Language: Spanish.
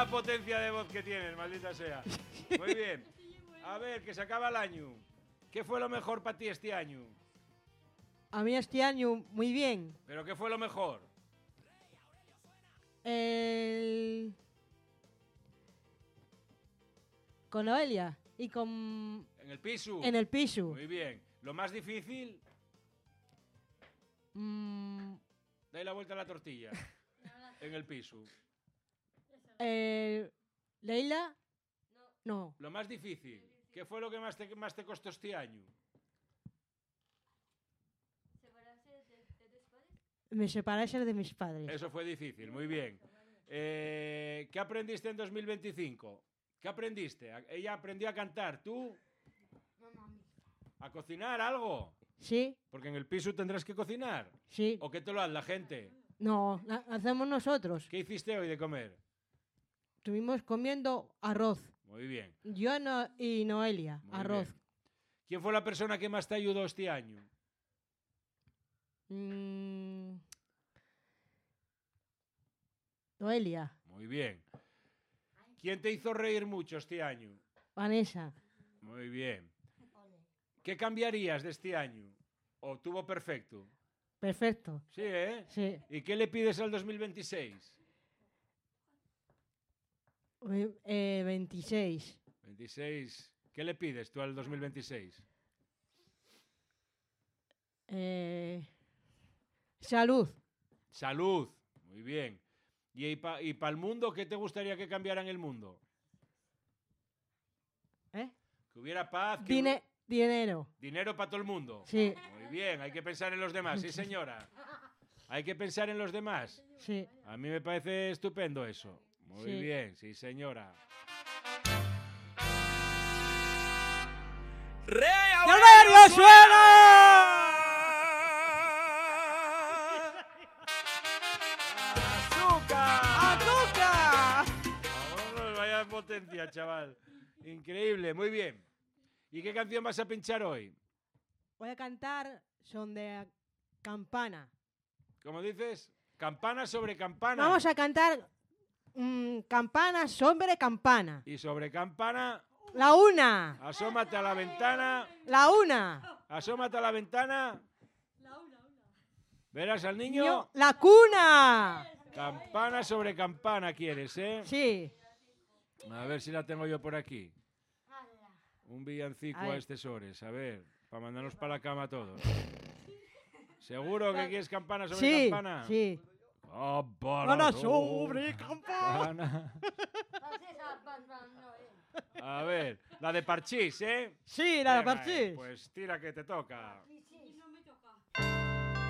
la potencia de voz que tienes, maldita sea. Muy bien. A ver, que se acaba el año. ¿Qué fue lo mejor para ti este año? A mí este año muy bien. ¿Pero qué fue lo mejor? Con Noelia y con... ¿En el piso? En el piso. Muy bien. ¿Lo más difícil? Dale la vuelta a la tortilla. En el piso. Leila. No. Lo más difícil. ¿Qué fue lo que más te costó este año? Me separarse de mis padres. Eso fue difícil, muy bien. ¿Qué aprendiste en 2025? ¿Qué aprendiste? Ella aprendió a cantar, ¿tú? ¿A cocinar algo? Sí. Porque en el piso tendrás que cocinar. Sí. ¿O qué te lo hace la gente? No, hacemos nosotros. ¿Qué hiciste hoy de comer? Estuvimos comiendo arroz. Muy bien. Yo y Noelia, Muy arroz. bien. ¿Quién fue la persona que más te ayudó este año? Noelia. Muy bien. ¿Quién te hizo reír mucho este año? Vanessa. Muy bien. ¿Qué cambiarías de este año? ¿O tuvo perfecto? Perfecto. Sí, ¿eh? Sí. ¿Y qué le pides al 2026? 26. 26. ¿Qué le pides tú al 2026? Salud. Salud. Muy bien. ¿Y para el mundo qué te gustaría que cambiara en el mundo? Que hubiera paz. Dinero. Dinero para todo el mundo. Sí. Muy bien, hay que pensar en los demás, sí señora. Hay que pensar en los demás. Sí. A mí me parece estupendo eso. Muy Sí. bien, sí señora. ¡Calvario suena! ¡Azúcar! Vámonos, vaya potencia, chaval. Increíble, muy bien. ¿Y qué canción vas a pinchar hoy? Voy a cantar son de campana. ¿Cómo dices? Campana sobre campana. Vamos a cantar campana sobre campana. Y sobre campana, La una. asómate a la ventana. La una. Asómate a la ventana. ¿Verás al niño? La cuna. Campana sobre campana quieres, ¿eh? Sí. A ver si la tengo yo por aquí. Un villancico A ver. a estos horas, a ver, para mandarnos para la cama todos. ¿Seguro que quieres campana sobre Sí. campana? Sí. Campana sobre campana. A ver, la de Parchís, ¿eh? Sí, la de Venga, Parchís. pues tira que te toca.